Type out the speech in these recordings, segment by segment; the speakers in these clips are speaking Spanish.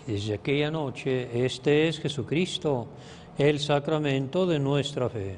Desde aquella noche, este es Jesucristo, el sacramento de nuestra fe.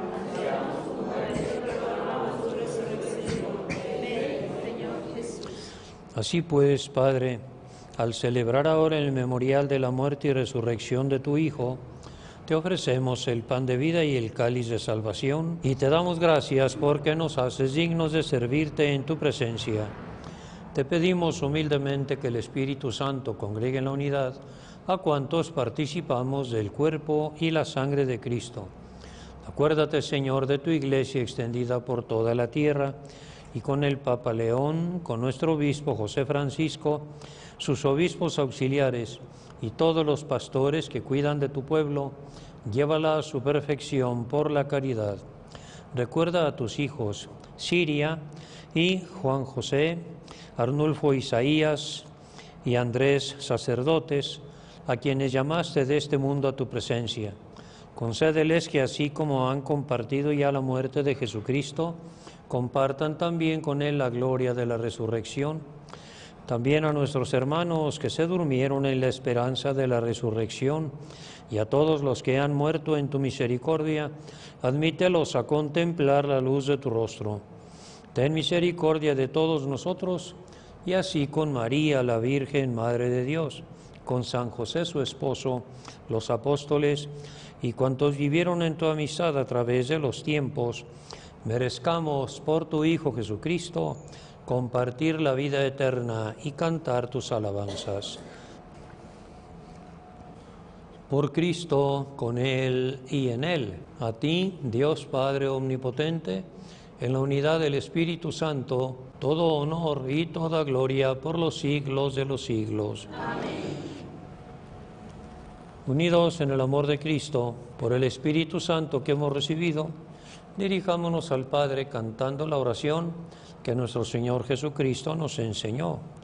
Así pues, Padre, al celebrar ahora el memorial de la muerte y resurrección de tu Hijo, te ofrecemos el pan de vida y el cáliz de salvación, y te damos gracias porque nos haces dignos de servirte en tu presencia. Te pedimos humildemente que el Espíritu Santo congregue en la unidad a cuantos participamos del cuerpo y la sangre de Cristo. Acuérdate, Señor, de tu Iglesia extendida por toda la tierra, y con el Papa León, con nuestro obispo José Francisco, sus obispos auxiliares y todos los pastores que cuidan de tu pueblo, llévala a su perfección por la caridad. Recuerda a tus hijos Siria y Juan José, Arnulfo Isaías y Andrés, sacerdotes, a quienes llamaste de este mundo a tu presencia. Concédeles que así como han compartido ya la muerte de Jesucristo, compartan también con Él la gloria de la resurrección. También a nuestros hermanos que se durmieron en la esperanza de la resurrección, y a todos los que han muerto en tu misericordia, admítelos a contemplar la luz de tu rostro. Ten misericordia de todos nosotros, y así con María, la Virgen, Madre de Dios, con San José su esposo, los apóstoles, y cuantos vivieron en tu amistad a través de los tiempos, merezcamos por tu Hijo Jesucristo compartir la vida eterna y cantar tus alabanzas. Por Cristo, con Él y en Él, a ti, Dios Padre Omnipotente, en la unidad del Espíritu Santo, todo honor y toda gloria por los siglos de los siglos. Amén. Unidos en el amor de Cristo, por el Espíritu Santo que hemos recibido, dirijámonos al Padre cantando la oración que nuestro Señor Jesucristo nos enseñó.